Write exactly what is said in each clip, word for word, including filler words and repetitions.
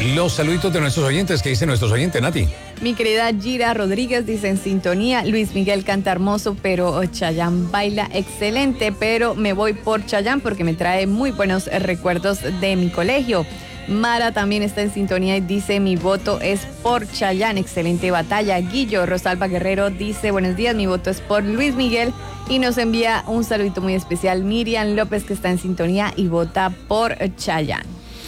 Los saluditos de nuestros oyentes, ¿qué dicen nuestros oyentes, Nati? Mi querida Gira Rodríguez dice en sintonía, Luis Miguel canta hermoso, pero Chayanne baila excelente, pero me voy por Chayanne porque me trae muy buenos recuerdos de mi colegio. Mara también está en sintonía y dice, mi voto es por Chayanne, excelente batalla. Guillo Rosalba Guerrero dice, buenos días, mi voto es por Luis Miguel, y nos envía un saludito muy especial Miriam López, que está en sintonía y vota por Chayanne.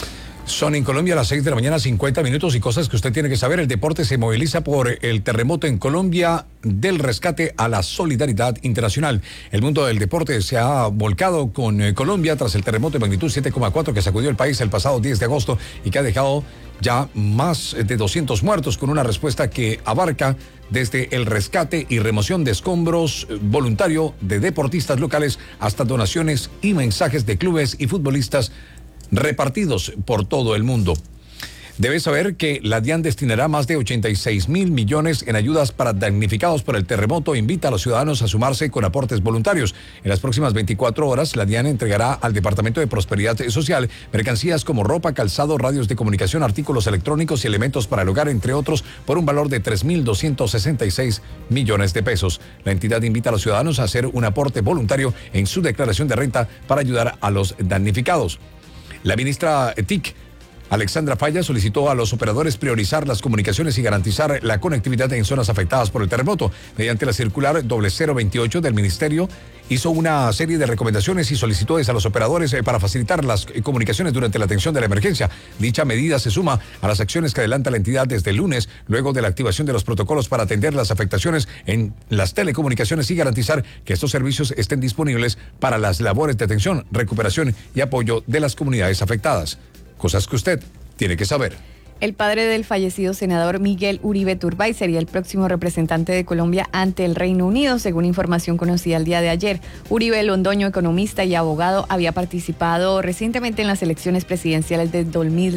Son en Colombia a las seis de la mañana, cincuenta minutos, y cosas que usted tiene que saber. El deporte se moviliza por el terremoto en Colombia, del rescate a la solidaridad internacional. El mundo del deporte se ha volcado con eh, Colombia tras el terremoto de magnitud siete coma cuatro que sacudió el país el pasado diez de agosto y que ha dejado ya más de doscientos muertos, con una respuesta que abarca desde el rescate y remoción de escombros voluntario de deportistas locales hasta donaciones y mensajes de clubes y futbolistas repartidos por todo el mundo. Debes saber que la DIAN destinará más de ochenta y seis mil millones en ayudas para damnificados por el terremoto e invita a los ciudadanos a sumarse con aportes voluntarios. En las próximas veinticuatro horas, la DIAN entregará al Departamento de Prosperidad Social mercancías como ropa, calzado, radios de comunicación, artículos electrónicos y elementos para el hogar, entre otros, por un valor de tres mil doscientos sesenta y seis millones de pesos. La entidad invita a los ciudadanos a hacer un aporte voluntario en su declaración de renta para ayudar a los damnificados. La ministra T I C, Alexandra Falla, solicitó a los operadores priorizar las comunicaciones y garantizar la conectividad en zonas afectadas por el terremoto. Mediante la circular cero veintiocho del ministerio, hizo una serie de recomendaciones y solicitudes a los operadores para facilitar las comunicaciones durante la atención de la emergencia. Dicha medida se suma a las acciones que adelanta la entidad desde el lunes, luego de la activación de los protocolos para atender las afectaciones en las telecomunicaciones y garantizar que estos servicios estén disponibles para las labores de atención, recuperación y apoyo de las comunidades afectadas. Cosas que usted tiene que saber. El padre del fallecido senador Miguel Uribe Turbay sería el próximo representante de Colombia ante el Reino Unido, según información conocida el día de ayer. Uribe Londoño, economista y abogado, había participado recientemente en las elecciones presidenciales de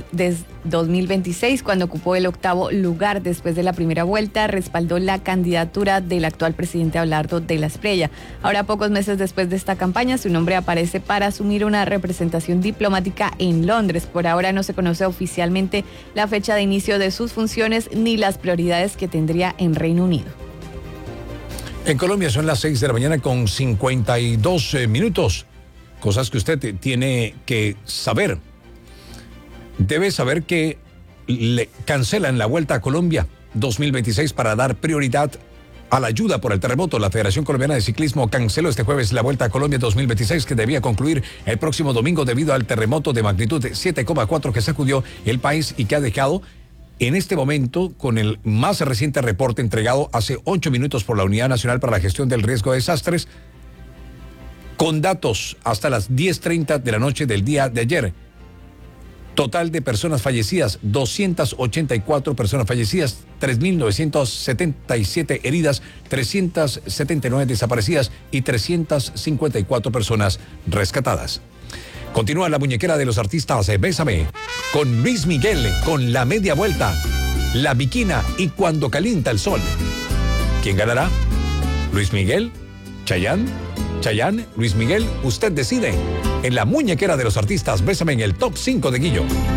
dos mil veintiséis, cuando ocupó el octavo lugar. Después de la primera vuelta, respaldó la candidatura del actual presidente Abelardo de la Espriella. Ahora, pocos meses después de esta campaña, su nombre aparece para asumir una representación diplomática en Londres. Por ahora no se conoce oficialmente la fecha de inicio de sus funciones ni las prioridades que tendría en Reino Unido. En Colombia son las seis de la mañana con cincuenta y dos minutos. Cosas que usted tiene que saber. Debe saber que le cancelan la Vuelta a Colombia dos mil veintiséis para dar prioridad a la ayuda por el terremoto. La Federación Colombiana de Ciclismo canceló este jueves la Vuelta a Colombia dos mil veintiséis, que debía concluir el próximo domingo debido al terremoto de magnitud siete coma cuatro que sacudió el país y que ha dejado en este momento, con el más reciente reporte entregado hace ocho minutos por la Unidad Nacional para la Gestión del Riesgo de Desastres, con datos hasta las diez treinta de la noche del día de ayer. Total de personas fallecidas, doscientas ochenta y cuatro personas fallecidas, tres mil novecientas setenta y siete heridas, trescientas setenta y nueve desaparecidas y trescientas cincuenta y cuatro personas rescatadas. Continúa la muñequera de los artistas Bésame, con Luis Miguel, con La Media Vuelta, La Bikina y Cuando Calienta el Sol. ¿Quién ganará? ¿Luis Miguel? ¿Chayanne? Chayanne, Luis Miguel, usted decide. En la muñequera de los artistas, Bésame, en el top cinco de Guillo.